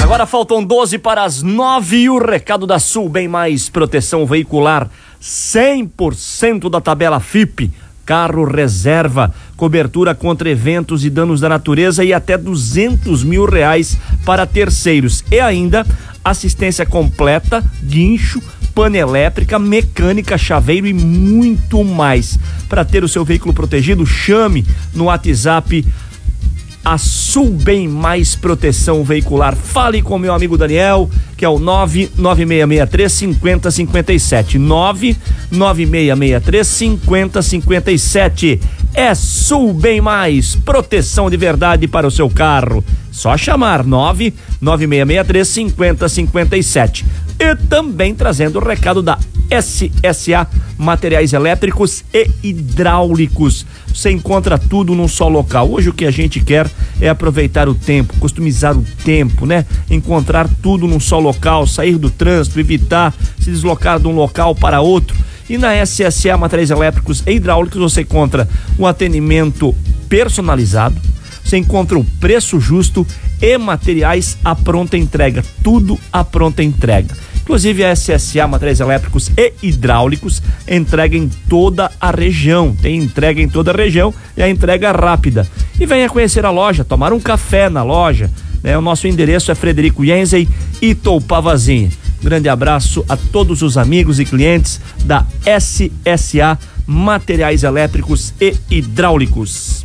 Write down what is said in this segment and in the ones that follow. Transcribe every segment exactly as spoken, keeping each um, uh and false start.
Agora faltam doze para as nove e o recado da Sul Bem Mais Proteção Veicular, cem por cento da tabela F I P, carro reserva, cobertura contra eventos e danos da natureza e até duzentos mil reais para terceiros. E ainda assistência completa, guincho, pane elétrica, mecânica, chaveiro e muito mais. Para ter o seu veículo protegido, chame no WhatsApp a Sul Bem Mais Proteção Veicular. Fale com meu amigo Daniel, que é o nove nove seis seis três cinco zero cinco sete, nove nove seis seis três cinco zero cinco sete. É Sul Bem Mais Proteção de verdade para o seu carro. Só chamar nove nove seis seis três cinco zero cinco sete. E também trazendo o recado da S S A Materiais Elétricos e Hidráulicos. Você encontra tudo num só local. Hoje o que a gente quer é aproveitar o tempo, customizar o tempo, né? Encontrar tudo num só local, sair do trânsito, evitar se deslocar de um local para outro. E na S S A Materiais Elétricos e Hidráulicos você encontra um atendimento personalizado, você encontra o preço justo e materiais à pronta entrega, tudo à pronta entrega. Inclusive a S S A Materiais Elétricos e Hidráulicos entrega em toda a região, tem entrega em toda a região e a entrega rápida. E venha conhecer a loja, tomar um café na loja, né? O nosso endereço é Frederico Yenzen, Itopavazinha. Grande abraço a todos os amigos e clientes da S S A Materiais Elétricos e Hidráulicos.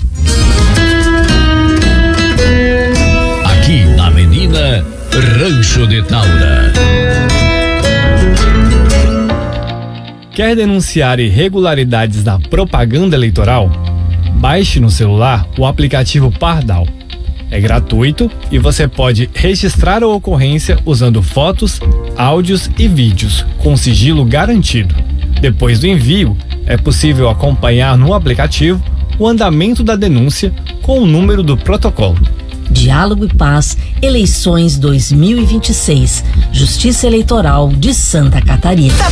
Aqui na Menina, Rancho de Taura. Quer denunciar irregularidades na propaganda eleitoral? Baixe no celular o aplicativo Pardal. É gratuito e você pode registrar a ocorrência usando fotos, áudios e vídeos com sigilo garantido. Depois do envio, é possível acompanhar no aplicativo o andamento da denúncia com o número do protocolo. Diálogo e Paz, eleições dois mil e vinte e seis, Justiça Eleitoral de Santa Catarina.